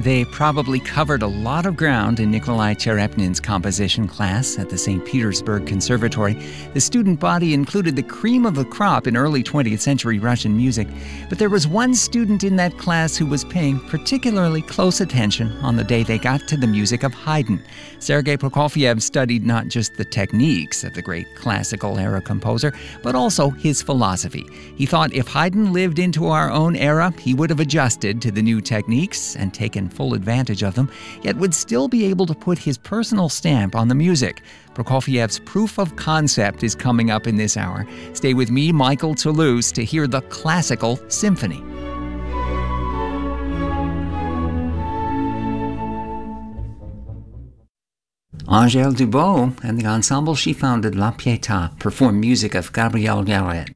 They probably covered a lot of ground in Nikolai Cherepnin's composition class at the St. Petersburg Conservatory. The student body included the cream of the crop in early 20th century Russian music, but there was one student in that class who was paying particularly close attention on the day they got to the music of Haydn. Sergei Prokofiev studied not just the techniques of the great classical era composer, but also his philosophy. He thought if Haydn lived into our own era, he would have adjusted to the new techniques and taken full advantage of them, yet would still be able to put his personal stamp on the music. Prokofiev's proof of concept is coming up in this hour. Stay with me, Michael Toulouse, to hear the classical symphony. Angèle Dubos and the ensemble she founded, La Pietà, performed music of Gabriel Yared.